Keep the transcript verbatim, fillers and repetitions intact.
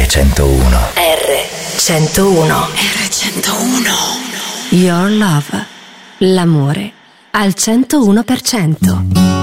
centouno. R centouno. R centouno. Your Love. L'amore al centouno per cento.